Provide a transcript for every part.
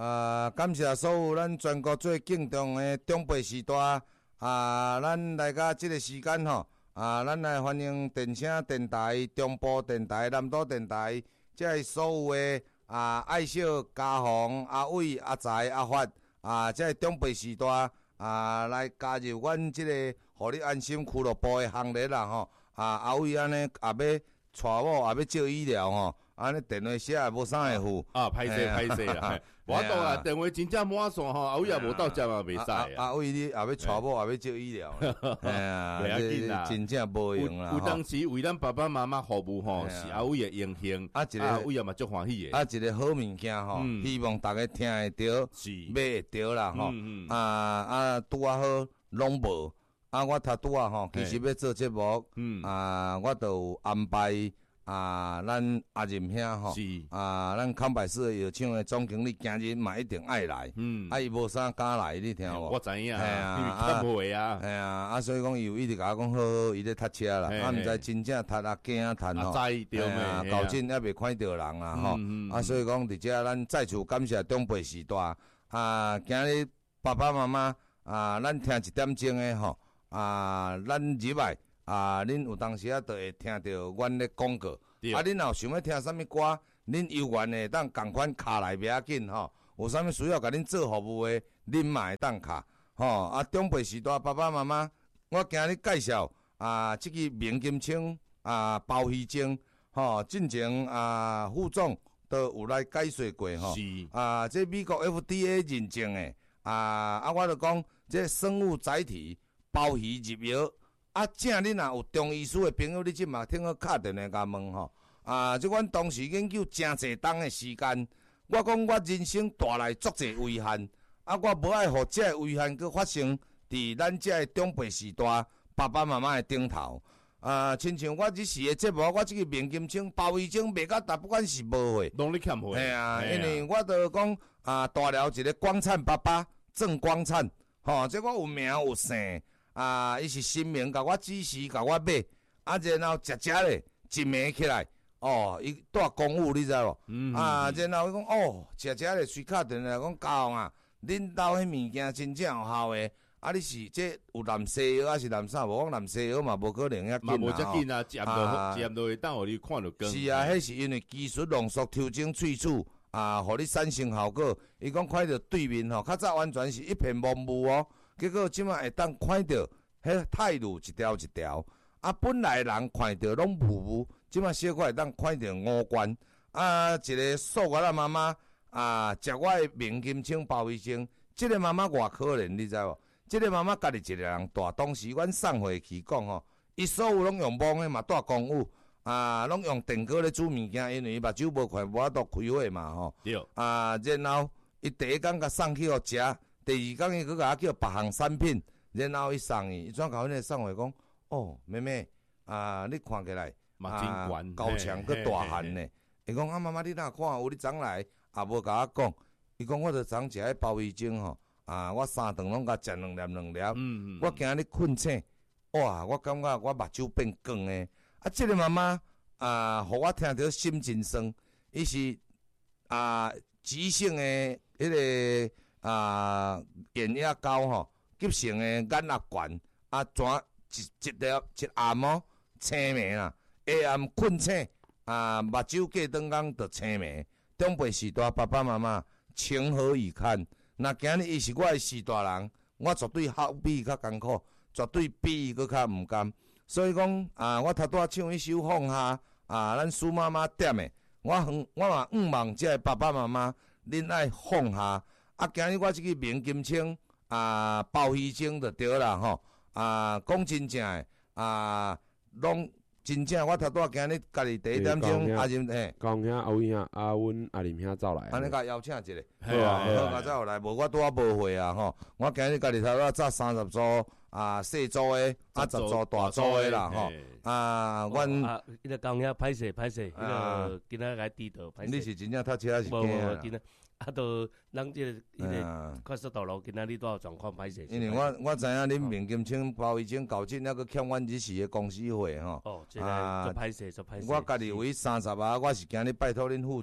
感谢所有咱全国最敬重的长辈时代咱来到这个时间吼咱来欢迎电声电台、中部电台、南都电台，这所有的爱小、家宏、阿伟、阿财、阿发这长辈时代来加入阮这个互你安心俱乐部的行列啦吼阿伟安尼也要带某也要照医疗吼。安尼电话写也无啥会付歹势啦，无到啦，电话真正满线吼，阿伟也无到这嘛袂使阿伟你也要带某也要照医疗， 袂要紧啦， 真正无用啦。 有当时为咱爸爸妈妈服务吼，是阿伟的荣幸， 一个阿伟也嘛足欢喜的。 一个好物件吼，希望大家听会着，买会着啦吼。拄好拢无我拄吼，其实要做节目，我都有安排。咱阿任兄吼，咱康百士药厂的总经理今日嘛一定爱来，伊无啥敢来，你听无？ 我知影， 较袂啊， 所以讲伊有一直甲我讲好，伊咧读车啦，毋知真正读囝读吼，到今还未看到人啦吼，所以讲伫遮咱再次感谢长辈时代，今日爸爸妈妈咱听一点钟的吼，咱入来。恁有当时就会听到阮咧广告，恁若有想要听啥物歌，恁有缘的当共款卡来袂要紧吼，有啥物需要甲恁做服务的，恁嘛会当卡吼。长辈时代爸爸妈妈，我今日介绍即个明金清包鱼精吼，进前副总都有来解说过吼，这美国 FDA 认证的我就讲这生物载体包鱼入药。正你若有中医师的朋友，你即嘛听好敲电话甲问吼。即阮当时研究真侪冬的时间，我讲我人生带来足侪危险，我无爱互这危险佫发生伫咱这的长辈时代爸爸妈妈的顶头。亲像我即时的节目，我即个面金清包医精卖甲大不管是无货， 拢咧欠货。 因为我就讲大了一个光灿爸爸郑光灿，这我有名有姓。伊是新民甲我指示甲我买，然后食咧一暝起来，伊带公务你知无？然后伊讲食咧随敲电话讲家宏恁兜迄物件真正有效诶，你是这有南西药还是南啥？无讲南西药嘛，无可能遐紧啦。 无遮紧食落会当互你看着光。 是迄是因为技术浓缩调整萃取互你产生效果。伊讲看着对面较早完全是一片模糊结果即摆会当看到迄态度一条一条，本来人看到拢模糊，即摆小可会当看到五官。一个素月妈妈食我的明金清包医生，即个妈妈偌可怜，你知无？即个妈妈家己一个人大，当时阮送回去讲伊所有拢用网的嘛带公务，拢用电锅咧煮物件，因为伊目睭无看，无法度开火嘛对。 然后伊第一工甲送去互食。第二工伊佫甲我叫别项产品，然后伊送伊转甲阮个送回讲，妹妹你看起来嘛真悬， 高强佫大汉呢。伊讲妈妈你哪看有你昨来也无甲我讲，伊讲我著昨食迄包鱼精吼，我3顿拢甲食2粒，我今日困醒，哇，我感觉我目睭变光诶。即个妈妈互我听着心真酸，伊是急性诶迄个。眼压高急性的眼压悬，一粒一暗青眉啦，下暗困醒，目睭过转工就青眉。长辈时代爸爸妈妈情何以堪？那今日伊是我的时代人，我绝对比伊较艰苦，绝对比伊佫较毋甘。所以讲我头拄唱迄首放下咱苏妈妈点的，我嘛望这爸爸妈妈恁爱放下。今日我即个明金清包鱼精就对啦吼，讲真正诶拢真正我头拄今日家己第一点钟阿任讲兄阿伟兄阮阿林兄走来， 安尼甲邀请一下， 好甲走来，无我拄无会吼，我今日家己头拄早30组细组诶，10组大组诶啦吼，阮迄个讲遐歹势，迄个今仔来低头歹势， 你是真正读车是无今仔。都咱这个快速道路，今仔日都有状况歹势。 因为我知影恁明金清包已经搞进那个欠阮日时的公司会吼。 这个做歹势，做歹势。 我家己为30我是今日拜托恁副总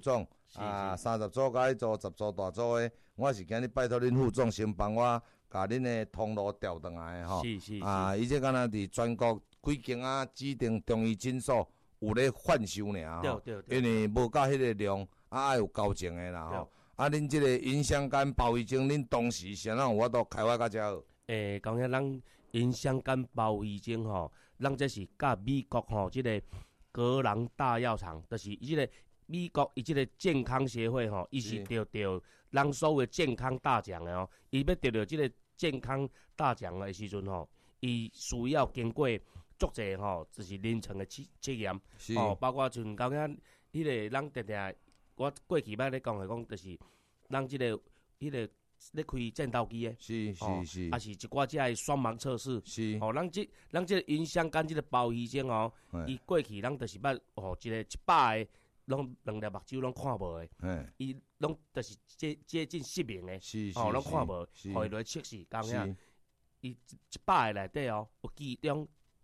30组甲迄组10组大组诶，我是今日拜托恁副总先帮我甲恁诶通路调转来吼。伊这敢若伫全国几间指定中医诊所有咧贩售尔吼，因为无到迄个量，爱有交情诶啦吼。恁即个影响感包医精，恁当时谁人有法度开发较遮好？ 讲遐咱影响感包医精吼，咱这是甲美国吼即个格朗大药厂，就是伊即个美国伊即个健康协会吼，伊是得咱所谓健康大奖诶吼，伊要得到即个健康大奖诶时阵吼，伊需要经过足侪吼，就是临床诶测验，包括像讲遐迄个咱定我过去捌咧讲就是咱即个迄个咧开战斗机诶， 是， 啊是一寡只诶双盲测试， 是， 咱即个影响感即个包医生吼，伊过去咱就是捌一个100个，拢2粒目睭拢看无诶，伊拢就是接近失明诶，拢看无，互伊落测试讲遐，伊100个内底有其中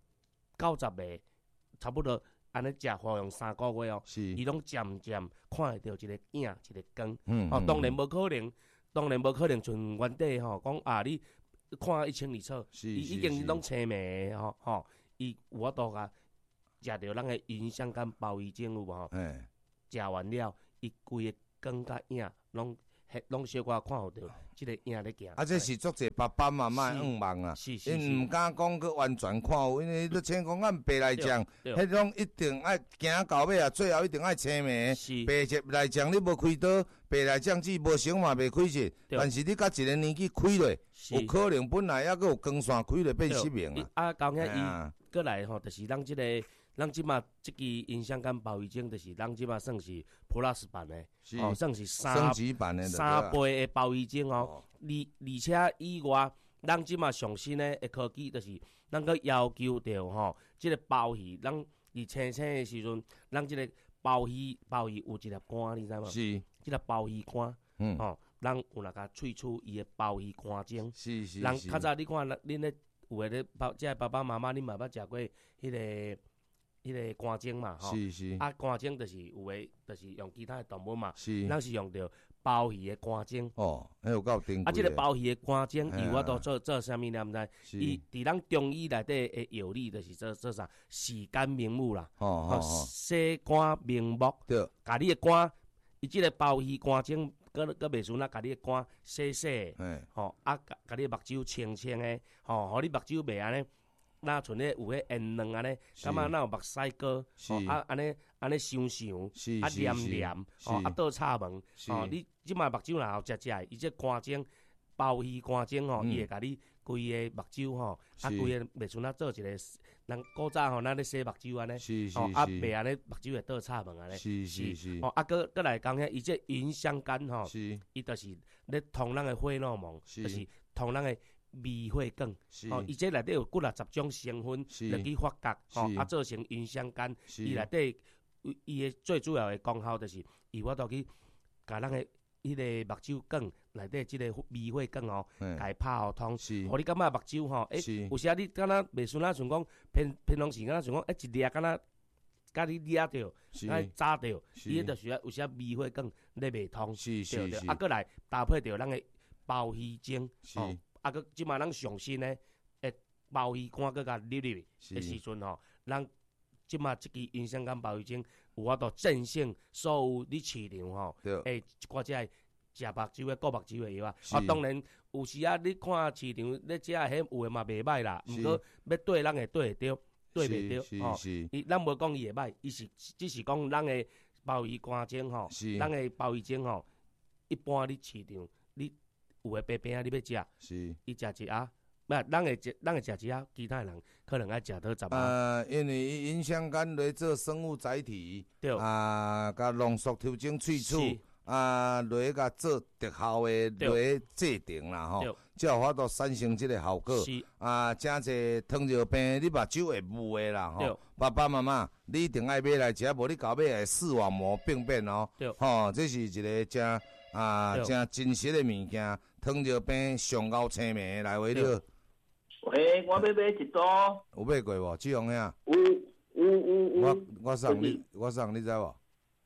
90个差不多。安尼食服用3个月伊拢渐渐看会到一个影一个光。当然无可能像原底讲你看1清二楚，伊已经拢青霉吼，伊有法度甲食着咱诶影响感包医精有无？食完了，伊规个光甲影拢小可看到即个影咧行。 这是足侪爸爸妈妈仰望啊，因毋敢讲去完全看有，因为你像讲咱白内障，迄种一定爱行到尾啊，最后一定爱青霉。白内障你无开刀，白内障只无成嘛袂开切，但是你到一个年纪开落，有可能本来还佫有光线开落变失明啊。讲遐伊过来吼，就是咱即马即支影响感包医精，就是咱即马算是 Plus 版的，算是升级版的 3倍的包医精哦。而且以外，咱即马上新的科技，就是咱佫要求着吼，即个包鱼，咱伫青青的时阵，咱即个包鱼有一粒肝，你知无？ 是， 即个包鱼肝，咱有那甲萃取伊的包鱼肝精。 是。 咱较早你看，恁咧有诶咧即个爸爸妈妈，恁嘛捌食过迄个肝精嘛， 是。 肝精就是有诶，就是用其他诶动物嘛，咱是用着鲍鱼诶肝精。 迄有够珍贵。 即个鲍鱼诶肝精，伊有法度做啥物呢？毋知？伊伫咱中医内底诶药理，就是做啥？洗肝明目啦，洗肝明目。对。甲你诶肝，伊即个鲍鱼肝精，佫袂顺啊，甲你诶肝洗，甲你目睭清清诶，互你目睭袂安尼。那像咧有迄烟软安尼，感觉那有目屎膏，安尼想，黏，倒插门，你即摆目睭若有食，伊这肝精鲍鱼肝精伊会甲你规个目睭规个袂像做一个，咱古早咱咧洗目睭安尼，袂安尼目睭会倒插门安尼， 是， 佫来讲遐，伊这影响感伊就是咧通咱的血脑膜，就是通咱的。微血管，伊这内底有几60种成分，来去发觉，造成影响感。伊内底伊的最主要的功效就是，伊法度去甲咱的迄个目睭管内底即个微血管甲伊拍互通，互你感觉目睭有时你敢若袂顺像讲平常时敢若像讲一粒敢若甲你抓着，扎着，伊迄就是有时微血管咧袂通，对。佫来搭配着咱的包鱼精，佫即马咱上新诶，包鱼肝佫甲入诶时阵咱即马即支影响感包鱼精有法度振兴所有你市场一寡只食目睭诶、顾目睭诶药啊。当然有时你看市场咧食迄有诶嘛袂歹啦，毋过要对咱会对会着，对袂着咱无讲伊会歹，伊是只是讲咱诶包鱼肝精咱诶包鱼精一般你市场你。有诶白饼你要食，伊食一盒，咱会食一盒，其他人可能爱食到10盒。 因为伊影响咱来做生物载体，甲浓缩调整萃取，来甲做特效诶来制定啦才有法度产生即个效果。真济糖尿病你目睭会雾诶啦爸爸妈妈你一定爱买来食，无你到尾会视网膜病变这是一个真真实诶物件。糖尿病上高青霉来回了。 喂，我要买一组。 有买过无？这样遐？ 有。 我送你，知无？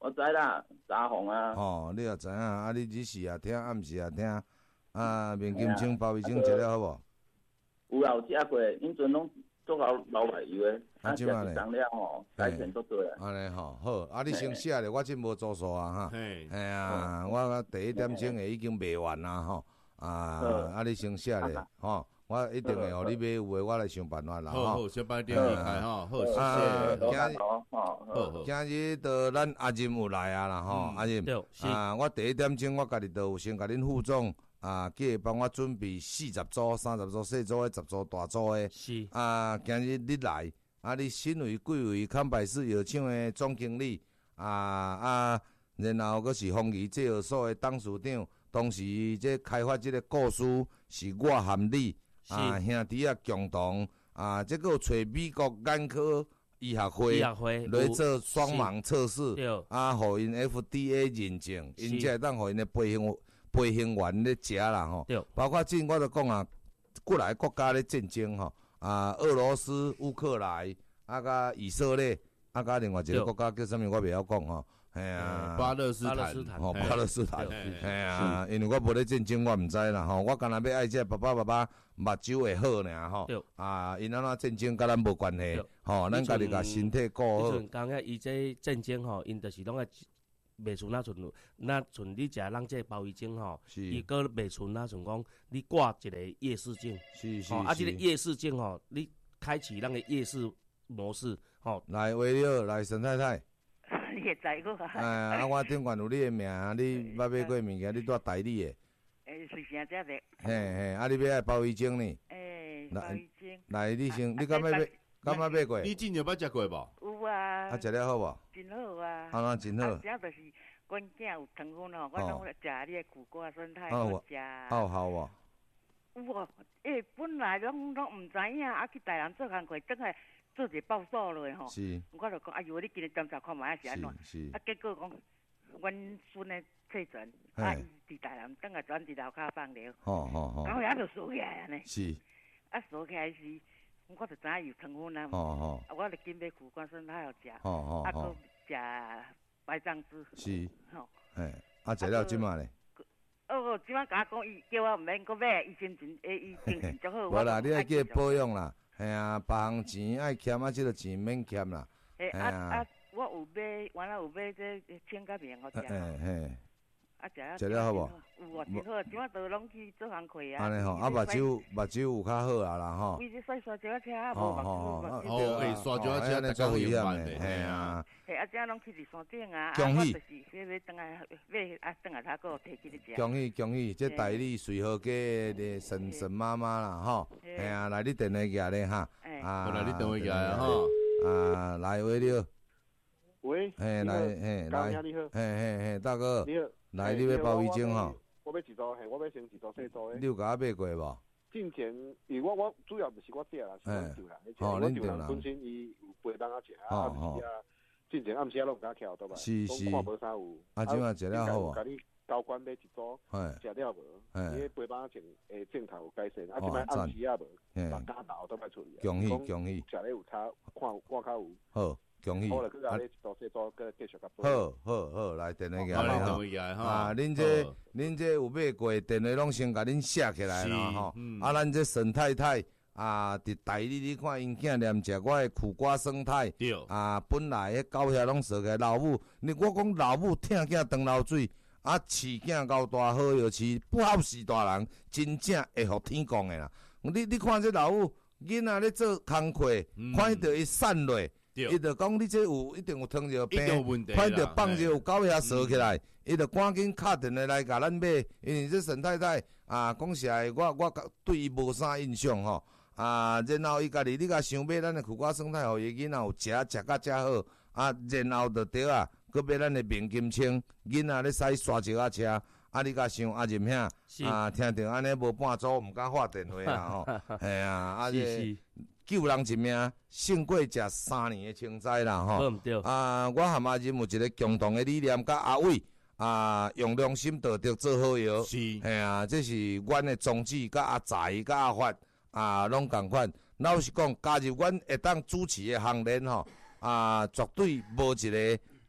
我知啦，查phòng啊。 哦，你也知影，啊，你日时也听，暗时也听，啊，面金清、包味精食了好无？ 有啦，有食过，因阵拢做好老牌油的， 即摆咧， 香料吼，改善足多啊。 安尼吼，好，啊，你先写咧，我真无做数啊哈。嘿啊，我第一点钟已经卖完啦吼，啊，你先写咧，吼。我一定会互你买有诶，我来想办法啦吼。 好，小白点厉害吼，好，谢谢。 今日到咱阿任有来啊啦吼，阿任我第一点钟我家己就有先甲恁副总叫伊帮我准备40组、30组细组诶，10组大组诶。 是今日你来，你身为贵为康百氏药厂诶总经理然后阁是丰益制药所诶董事长，同时这开发这个故事是我含你。兄弟共同这个找美国眼科医学会来做双盲测试，互因 FDA 认证，因才会当互因的培训员咧食啦吼。包括之前我就讲过来国家咧战争吼，俄罗斯、乌克兰甲以色列甲另外一个国家叫啥物我袂晓讲吼。 巴勒斯坦， 巴勒斯坦，因为我无咧战争，我毋知啦吼。我干那要爱这爸爸目睭会好尔吼。因安怎战争甲咱无关系，吼，咱家己甲身体顾好。 迄阵讲个伊这战争吼，因就是拢爱袂存那阵你食咱这包味精吼，伊个袂存那阵讲你挂一个夜视镜， 是， 这个夜视镜吼，你开启咱个夜视模式，吼。 来，维了，来，沈太太。 你会知我？ 我顶悬有你的名，你捌买过物件，你带代理的。 是啥只的？ 你要爱包味精呢？ 包味精。 来，你先，你敢捌买过？ 你真正捌食过无？ 有啊。 食了好无？ 真好啊。 安怎真好？ 只就是阮囝有糖分吼，我拢食你的苦瓜生态， 我食。 好无？ 有哦，本来拢毋知影，去台南做工课，转来。做一个报数落吼，我就讲，哎呦，你今日检查看卖是安怎？结果讲，阮孙的确诊，伊伫台南等下转伫楼骹放疗，然后也就缩起来安尼。 是， 缩起来时，我就知影有糖分啊。我就紧买苦瓜生态互食，搁食白酱汁。 是，食了即卖咧？ 即摆甲我讲，伊叫我毋免搁买，伊精神足好。 无啦，你爱叫伊保养啦。别项钱爱欠这个钱免欠啦。 我有买，原来有买这青甲面，我食。 食了好无？ 有啊，真好。即摆都拢去做工课啊。 安尼吼，目睭有较好啊啦吼。 规日刷一条车，无刷一条车， 安尼较危险的， 这拢去伫山顶啊。 恭喜！ 要等下买，等下他搁摕去食。 恭喜！这代理随和给的沈妈妈啦吼。来你电话寄咧哈。 来你电话寄啦吼。 来喂了。 喂。 来， 你好。 大哥。 你好。 来，你要包味精吼？ 我要一组，我要先一组细组的。 你有甲我买过无？ 进前，因为我主要就是我爹啦，是阮舅啦，我舅啦本身伊有陪当食，暗时进前暗时拢有甲徛倒来，讲看无啥有。 即摆食了好无？ 甲你交关买一组，食了无？伊陪帮前镜头有改善，即摆暗时无，目加豆都歹出去。 恭喜！ 食了有差，看我较有。 好。恭喜！ 好了，佮甲你一组细组，佮继续甲做。 好，来电话寄来吼。恁这有买过电话拢先甲恁写起来啦吼。咱这沈太太伫台里你看因囝念食我的苦瓜生态。 对。 本来迄狗遐拢说起老母，我讲老母疼囝长流水，饲囝够大好药饲，不好饲大人，真正会互天公的啦。你看这老母囡仔咧做工课，看到伊散落。伊就讲你这一定有糖尿病，看到放着有狗遐烧起来，伊就赶紧敲电话来甲咱买，因为这沈太太讲实在，我对伊无啥印象吼。然后伊家己你甲想买咱的苦瓜生态，互伊囡仔有食甲遮好，然后就对佮买咱的面金清，囡仔咧使刷一下车，你甲想任兄，听着安尼无半组，毋敢发电话啦吼， 是。 救人一命，胜过食3年的青菜啦吼。 对。 我和阿任有一个共同的理念，甲阿伟用良心道德做好药。 是。 这是阮的宗旨，甲阿财、甲阿发拢共款。老实讲，加入阮会当主持的行列吼，绝对无一个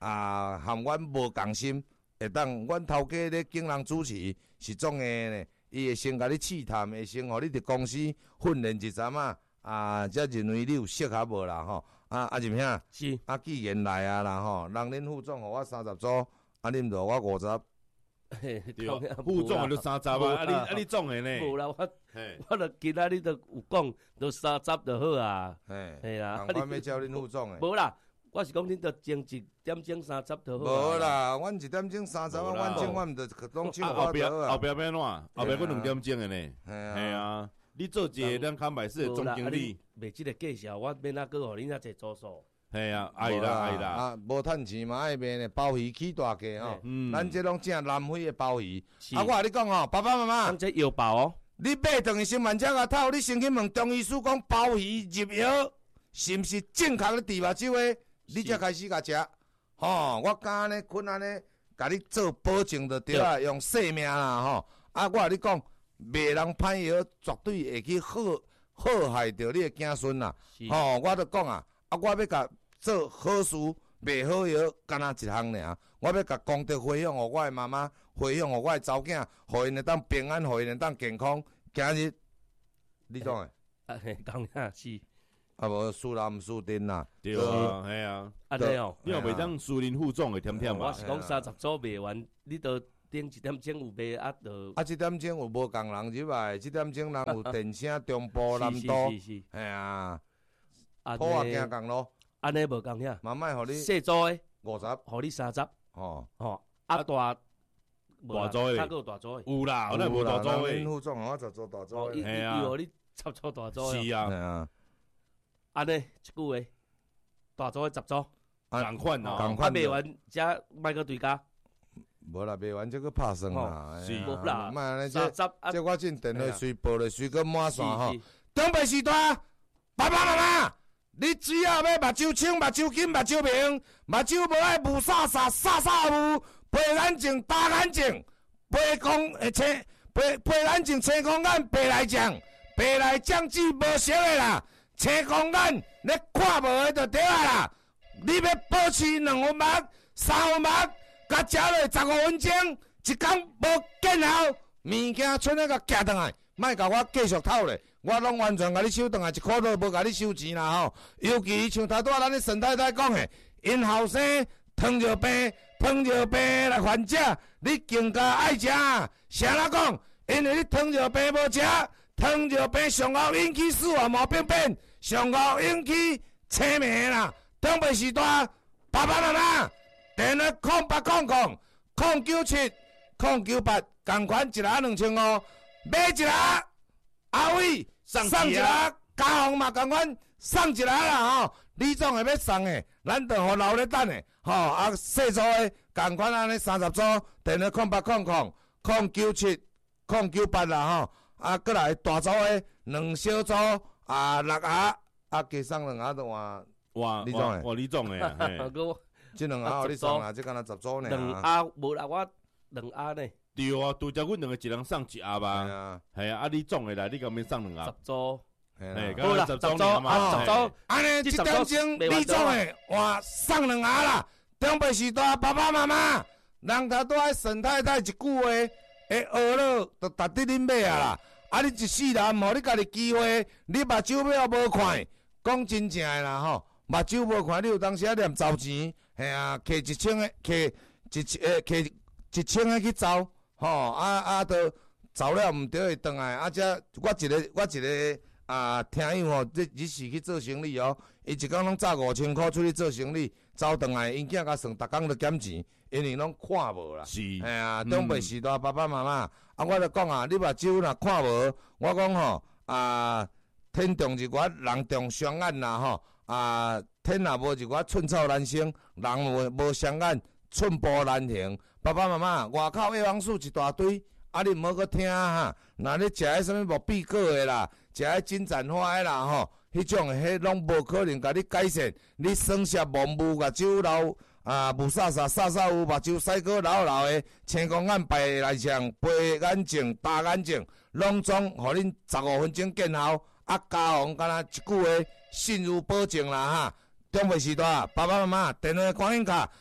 含阮无共心，会当阮头家咧敬人主持是总诶呢，伊会先甲你试探，会先互你伫公司训练一阵才认为你有适合无啦吼。入兄是既然来啦吼，人恁副总互我30组，恁就我50。 对，副总就30你总诶呢？ 无啦，我著今仔日都有讲，都30就好啊。 嘿啦，我要叫恁副总诶。 无啦，我是讲恁著前1点钟30就好。 无啦，阮1点钟30，阮毋着拢唱歌就好啊。 后壁要怎？后壁佫2点钟诶呢？系啊。你做一个咱康百事的总经理， 袂即个介绍，我免哪个互恁遐侪组数。 系啊，爱啦。 无趁钱嘛爱卖呢，鲍鱼起大价吼。咱这拢正南非的鲍鱼。我甲你讲吼，爸爸妈妈， 咱这药包哦。 你买顿去新万家个头，你先去问中医师讲鲍鱼入药是毋是正确的猪目酒的，你才开始甲食。吼，我敢呢困安尼，甲你做保证就对啊，用性命啦吼。我甲你讲。卖人歹药，绝对会去害着你的子孙啦。我著讲我要甲做好事，卖好药，干那一项尔。我要甲功德回向互我的妈妈，回向互我的查某囝，互因会当平安，互因会当健康。今日你讲诶？讲遐是。 无输人毋输阵啦。 对啊，系啊。 安尼哦， 你若袂当输恁副总会忝忝嘛。 我是讲30组卖完，你都。顶1点钟有卖 1点钟有无共人入来，1点钟人有电声中部南都，哎呀，好啊，行共咯。 安尼无共遐， 慢慢互你细组诶 50， 互你30。大组诶， 还有大组诶， 有啦，那无大组诶。 恁副总我就做大组诶， 系啊，伊互你插做大组诶。 是啊， 安尼一句话，大组诶10组， 共款啊， 卖完才卖个对价。 无啦，卖完这个拍算啦， 是无啦， 莫安尼这我进电话随报咧，随个满线吼。东北时代，爸爸妈妈，你只要要目睭青、目睭金、目睭明，目睭无爱雾煞煞、煞煞雾，配眼镜、大眼镜，配光青、配眼镜青光眼白来讲，白来讲只无熟的啦，青光眼你看无的就对啊啦。你要保持2分目、3分目。甲食落15分钟，一工无见效，物件剩咧甲寄转来，莫甲我继续偷咧，我拢完全甲你收转来，1块都无甲你收钱啦吼。尤其像头拄仔咱咧沈太太讲诶，因后生糖尿病来患者，你更加爱食。啥人讲？因为你糖尿病无食，糖尿病上后引起死亡毛病变，上后引起青霉啦。东北时代，爸爸妈妈。电话0800-097-098，同款1盒2500，买1盒阿伟送1盒，家红嘛同款送1盒啦吼。李总会要送诶，咱就互留咧等诶吼。细组诶，同款安尼30组，电话0800-097-098啦吼。过来大组诶，2小组6盒，加送2盒就换李总诶。 哇，李总诶啊。 这2盒你送啦，这敢若10组呢。 2盒无啦，我2盒呢。 对啊，拄则阮2个一人送1盒吧。系啊，你总诶啦，你敢免送2盒 ？10组。 好啦，10组， 安尼1点钟你总诶换送2盒啦。中北时代爸爸妈妈，人头拄爱沈太太一句话，会学了就值得恁买啊啦。你一世人无你家己机会，你目睭要无看，讲真正诶啦吼，目睭无看，你有当时啊念走钱。系啊，摕1000个，摕1000个去走，吼都走了毋对会转来，则我一个听友吼，这日时去做生意哦，伊一工拢砸5000块出去做生意，走转来，因囝甲算逐工都减钱，因为拢看无啦。是，系啊，东北时代爸爸妈妈，我著讲你目睭若看无，我讲吼天重一寡，人重双眼啦吼。天若无一寡寸草难生，人无双眼，寸步难行。爸爸妈妈，外口叶黄素一大堆，你毋好搁听哈。若你食迄什物木碧果的啦，食迄金盏花的啦吼，迄种的迄拢无可能甲你改善。你酸涩模糊，目睭流雾煞煞，煞煞有目睭屎果流流的，青光眼白来讲，白眼睛、大眼睛，拢总互恁15分钟见效。家红敢若一句话，信誉保证啦哈。 中北时代爸爸妈妈电话观音卡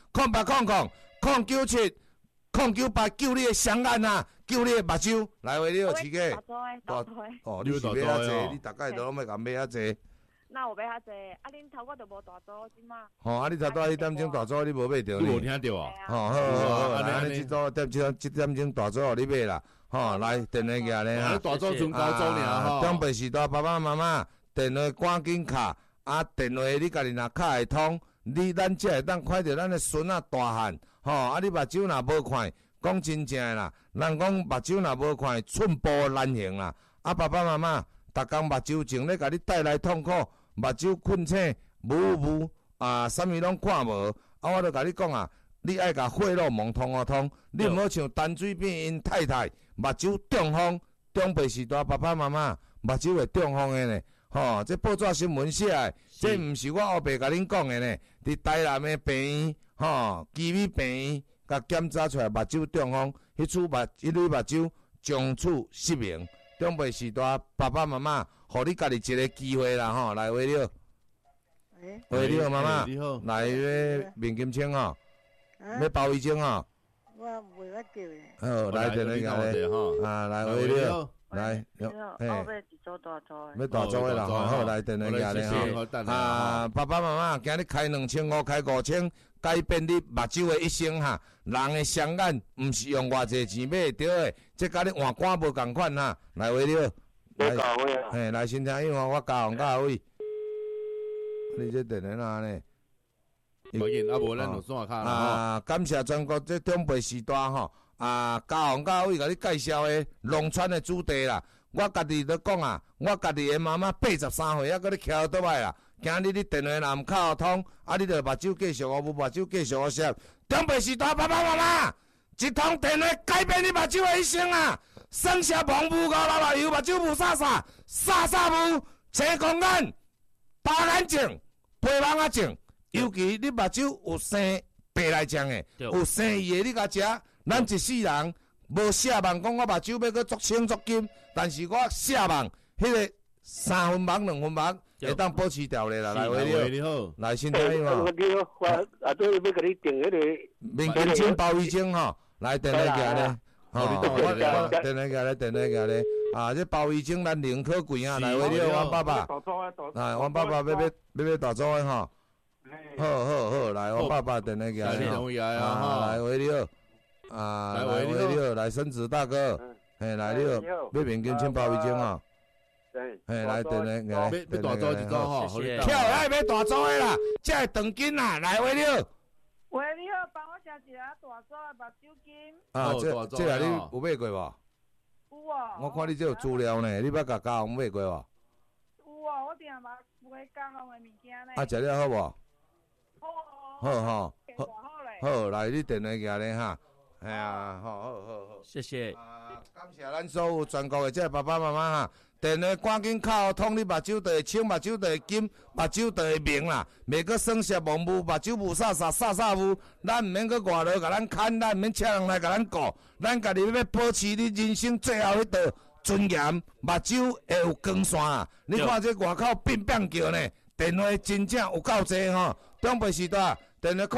0800097098救你的双眼啊，救你的目睭，来话你有饲个。哦，你是买遐济，你大概都拢要甲买遐济。 那有买遐济，啊，恁头壳都无大组即嘛？ 吼，啊，你头拄迄点钟大组你无买着呢？ 你无听着啊？ 吼，好，安尼即组即点钟大组你买啦。吼，来电话举咧哈。 大组剩高组尔吼。 中北时代爸爸妈妈电话赶紧卡，啊，电话你家己若卡会通，咱才会当看着咱的孙仔大汉。吼，啊，你目睭若无看，讲真正诶啦，人讲目睭若无看，寸步难行啦。啊，爸爸妈妈，逐工目睭前咧，甲你带来痛苦，目睭困醒，雾啊，啥物拢看无。啊，我著甲你讲啊，你爱甲血肉膜通啊通，你毋好像陈水扁因太太目睭中风，中北时代爸爸妈妈目睭会中风诶呢。吼，这报纸新闻写诶，这毋是我后白甲恁讲诶呢，伫台南诶病院。吼，基美病院甲检查出来目睭中风，迄类目睭将处失明。中北时代爸爸妈妈，互你家己一个机会啦吼，来话了。喂，你好妈妈，来要面金清吼，要包医生吼。 我袂晓叫咧。 好，来电话甲你吼，啊来话了。来， 要一组大组的， 要大组的啦，好，来电话甲你吼。啊，爸爸妈妈，今日开2500，开5000，改变你目睭的一生哈。人的双眼毋是用偌济钱买得的，这甲你换肝无共款哈。来话了，来，嘿，来先听因为我交往到位。你这电话哪呢？ 无紧，啊无咱就线卡啦。 啊，感谢全国这中北时代吼。啊，交往到位，甲你介绍的农村的主题啦。我家己都讲啊，我家己的妈妈83岁，还搁咧徛倒来啦。今日你电话若毋敲通，啊，你着目睭继续无目睭继续摄。中北时代爸爸妈妈，一通电话改变你目睭的一生啊！生下盲目高油，目睭雾煞雾，青光眼，大眼睛，皮盲啊睛，尤其你目睭有生白内障的，有生意的你甲食。咱一世人无奢望讲我目睭要搁足青足金，但是我奢望迄个3分盲2分盲会当保持条例啦。来，你好，来先听嘛。 你好，我啊对要甲你订迄个面金清包医生吼，来电话举咧，吼，电话举咧，啊，这包医生咱宁可贵啊，来，你好，王爸爸，来，王爸爸要大组的吼，好，来，王爸爸电话举咧吼，来，你好。啊，来你好，来生子大哥，嘿，来你好，要面金清包医生吼，嘿，来电话来， 要大组一组吼， 跳来要大组的啦，才会长金啦，来你好， 喂你好，帮我写一个大组的目睭金。 啊，这个你有买过无？ 有啊。 我看你这有资料呢，你捌甲家红买过无？ 有啊，我定嘛买家红的物件呢。 啊，食了好无？ 好， 好，来你电话举咧哈。哎呀，好， 谢谢。 感谢咱所有全国的这爸爸妈妈哈，电话赶紧敲通，你目睭就会清，目睭就会金，目睭就会明啦，袂搁生涩盲目，目睭雾煞雾，咱毋免搁外头甲咱看，咱毋免请人来甲咱顾，咱家己要保持你人生最后迄道尊严，目睭会有光线啊！你看这外口乒叫呢，电话真正有够济吼，中北时代电话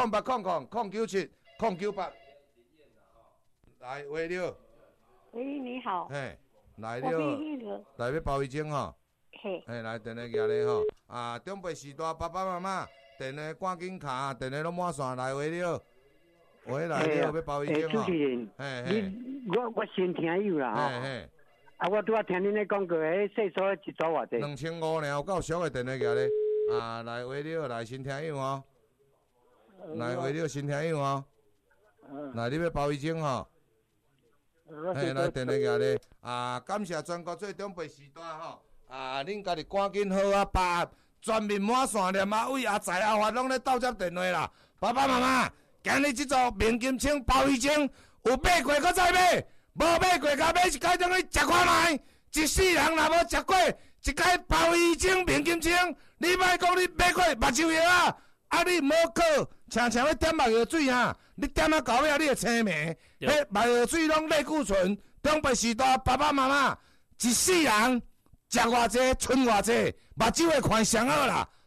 0800097098。来，喂了。 喂，你好。 嘿，来了。来要包医生吼。嘿。嘿，来电话举咧吼。啊，中北时代爸爸妈妈，电话赶紧卡，电话拢满线，来喂了。喂，来了，要包医生吼。 主持人，我先听有啦吼。嘿。啊，我拄仔听恁咧讲过，迄细数一组偌济 ？2500呢，有够俗的电话举咧。啊，来喂了，来先听有哦。来喂了，先听有哦。来，你要包医生吼。嘿，来电话举咧，啊，感谢全国最中北时代吼，啊，恁家己赶紧好啊，把全面满线连阿伟、阿财、阿发拢咧斗接电话啦。爸爸妈妈，今日这组面金清包医生有买过，搁再买，无买过，甲买一摆当去食看卖。一世人若无食过，一摆包医生面金清，你莫讲你买过目睭药啊，啊你唔好靠，常要点目药水哈。你点啊到尾你会青霉，迄目药水拢类固醇。中北时代爸爸妈妈一世人食偌济，剩偌济，目睭会看上好啦。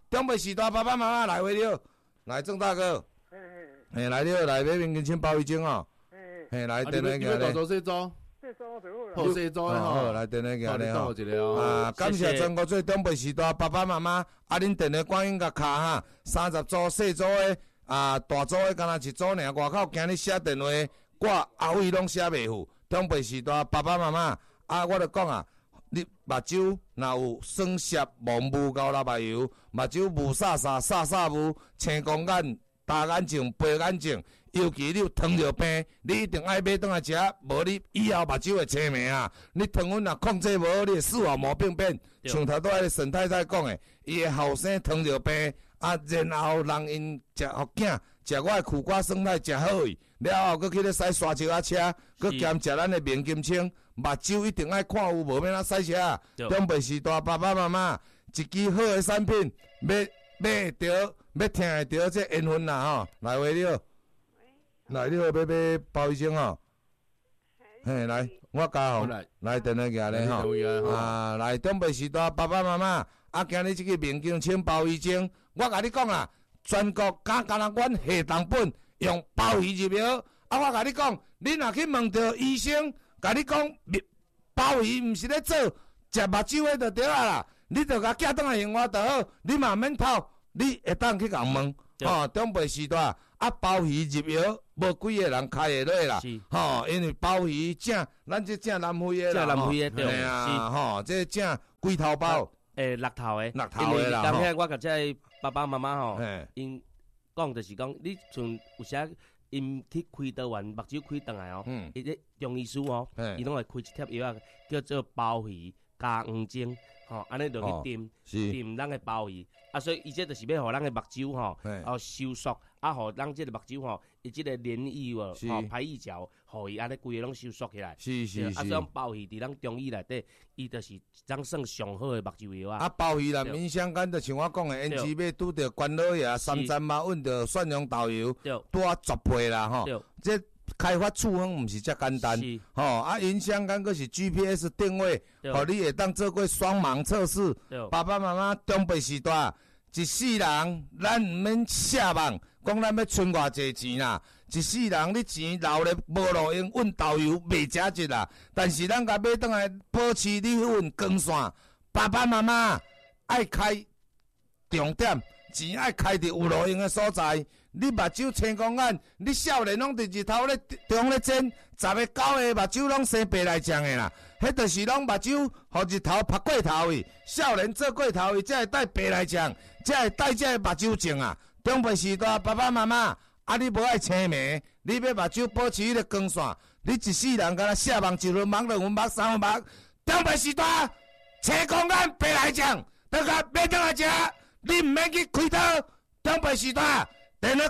中北时代爸爸妈妈来回了，来郑大哥，嘿，来了，来买面筋清鲍鱼精哦，嘿，来电来个咧。 好细组的吼， 来电话给你吼。啊，感谢全国最东北时代爸爸妈妈，啊，恁电话观音甲卡哈，30组细组的啊，大组的敢若一组尔，外口今日写电话，我阿伟拢写袂赴。东北时代爸爸妈妈，啊，我著讲啊，你目睭若有酸涩、蒙雾、高辣目油，目睭雾煞煞、煞煞雾、青光眼、大眼睛、白眼睛。尤其你有糖尿病，你一定爱买倒来食，无你以后目睭会青霉啊！你糖分若控制无好，你会视网膜病变。像头拄仔沈太太讲的，伊的后生糖尿病，啊，然后人因食互囝食我的苦瓜生态食好去，了后佫去咧驶沙石仔车，佫兼食咱的面金清，目睭一定爱看有，无免咱驶车。中北时代爸爸妈妈，一支好的产品，买着，要听会着这缘分啦吼，来话了。来，你好，要买鲍鱼精吼，嘿，来，我加红，来电话个咧吼，啊，来中北时代爸爸妈妈，啊，今日这个面筋清鲍鱼精，我甲你讲啦，全国敢若阮下重本用鲍鱼入药，啊，我甲你讲，你若去问到医生，甲你讲鲍鱼毋是咧做食目睭的就对啊啦，你着甲寄倒来用我就好，你嘛免偷，你会当去甲问，吼，中北时代。啊，鲍鱼入药，无几个人开会落啦，吼，因为鲍鱼正，咱这正南非的啦， 正南非的对， 啊，吼，这正龟头鲍， 六头的， 六头的啦， 当下我甲这爸爸妈妈吼，因讲就是讲，你像有时因去开刀完，目睭开倒来哦，伊咧中医师哦，伊拢会开一贴药啊，叫做鲍鱼加黄精，吼，安尼就去掂咱的鲍鱼，啊，所以伊这就是要互咱的目睭吼，收缩。啊，互咱即个目睭吼，伊即个黏液吼，排异条，互伊安尼规个拢收缩起来。 是。 啊，这种鲍鱼伫咱中医内底，伊就是咱算上好的目睭药啊。 啊，鲍鱼啦，面相干就像我讲的，因只要拄着关老爷、三珍嘛，阮着蒜蓉豆油，拄啊绝配啦吼。这开发处方毋是遮简单，吼啊，因相干佫是 GPS 定位，互你会当做过双盲测试。爸爸妈妈中北时代，一世人咱毋免奢望。讲咱要存偌济钱啦，一世人你钱留咧无路用，阮豆油袂食一啦。但是咱甲买倒来保持你阮光线，爸爸妈妈爱开重点，钱爱开伫有路用的所在。你目睭青光眼，你少年拢伫日头咧中咧煎，10个9个目睭拢生白内障的啦。迄著是拢目睭互日头晒过头去，少年做过头去，才会带白内障，才会带这目睭症啊。中北时代爸爸妈妈，啊你无爱青霉，你要目睭保持迄个光线，你一世人敢若奢望1分盲、2分盲、3分盲。中北时代青光眼白内障，都甲买倒来食，你毋免去开刀。中北时代电话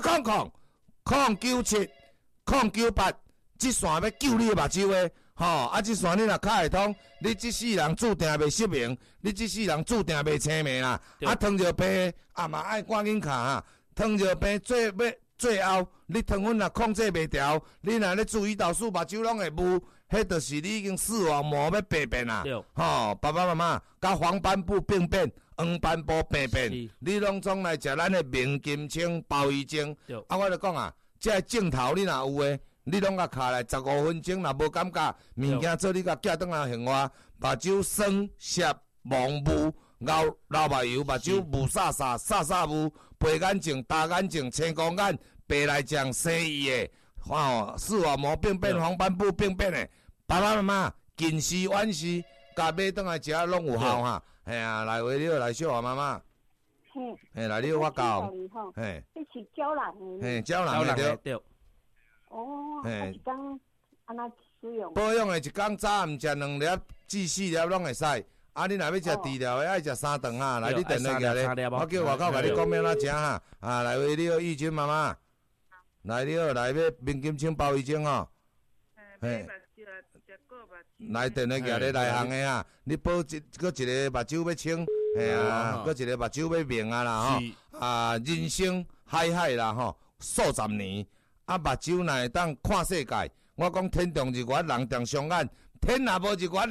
0800-097-098，这线要救你的目睭的，吼啊！这线你若卡会通，你这世人注定袂失明，你这世人注定袂青霉啦。啊，糖尿病啊嘛爱赶紧卡哈，糖尿病最后你糖分若控制袂调，你若咧注意到目睭拢会雾，迄就是你已经视网膜要病变啦。吼，爸爸妈妈，甲黄斑部病变、黄斑部病变，你拢总来食咱的面金清鲍鱼精。啊，我就讲啊，这镜头你若有诶。你拢甲卡来15分钟，若无感觉，物件做你甲寄倒来向我，目睭酸涩、蒙雾、流目油，目睭雾煞煞、煞煞雾，白眼睛、大眼睛、青光眼、白内障、生意的，视网膜病变、黄斑部病变的，爸爸妈妈近视、远视，甲买倒来食拢有效哈。嘿啊，来话了，来小华妈妈。嘿，来你我教。嘿。 这是胶囊。 嘿，胶囊的对。 哦，一缸安那使用？ 保养的一缸早暗食2粒至4粒拢会使。啊，你若要食治疗的，爱食3顿哈。来，你电话过来，我叫外口甲你讲要哪食哈。啊，来喂，你好，玉君妈妈。来，你好，来要面金清鲍鱼精吼。嘿。来电话过来内行的啊，你报搁一个目睭要清，嘿啊，搁一个目睭要明啊啦吼。啊，人生海海啦吼，数十年。啊，目睭若会当看世界，我讲天中日月，人中双眼，天若无日月嘞，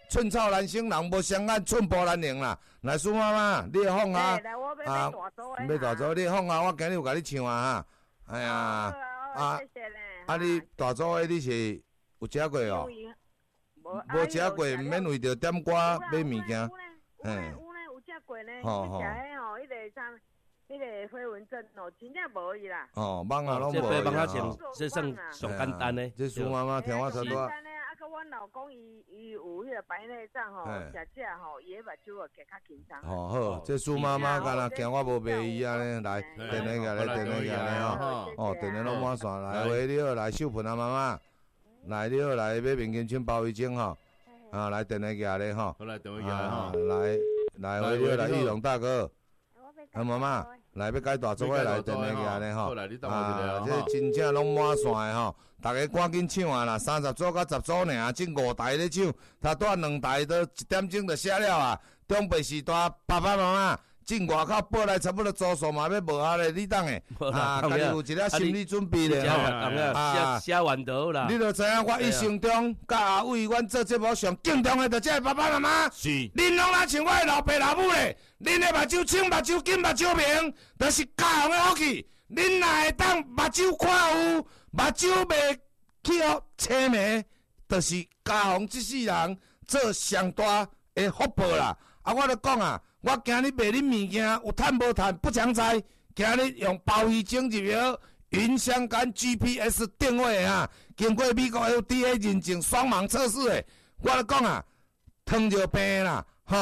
寸草难生，人无相爱，寸步难行啦。来，苏妈妈，你放啊，要大组，你放啊，我今日有甲你唱啊哈。哎呀，你大组的你是有食过哦？无食过，免为着点歌买物件。 有呢，有食过呢。你食迄吼，迄个啥？迄个飞蚊症哦，真正无伊啦。 网啊拢无。 这飞蚊较像，这算上简单的。 这苏妈妈听我说多。 简单的，啊，个阮老公伊有迄个白内障吼，食吼，伊目睭会加较紧张。 好，这苏妈妈敢若惊我无卖伊安尼，来，电话过来，电话过来吼。电话拢满线，来，喂，你好，来秀萍啊妈妈，来，你好，来买面巾巾包围巾吼。来电话过来吼。 好来电话过来吼。 来，喂，你好，来玉龙大哥。妈妈，来要改大组的来电话个咧吼，这真正拢满线的吼，大家赶紧抢啊啦！30组到10组尔，这5台咧抢，他带2台都1点钟就写了啊！中北时段爸爸妈妈进外口报来，差不多组数嘛要无啊咧，你当诶家己有一个心理准备咧吼， 写完倒啦。 你著知影，我一生中甲阿伟，阮做节目上敬重的，就这爸爸妈妈， 是， 恁拢若像我的老爸老母咧。恁的目睭青、目睭金、目睭明，就是家红的福气。恁若会当目睭看有，目睭袂去互青迷，就是家红这世人做上大的福报啦。我著讲啊，我今日卖恁物件有趁无趁不强在，今日用包鱼精入药，云香干 GPS 定位啊，经过美国 FDA 认证双盲测试的，我著讲啊，糖尿病啦。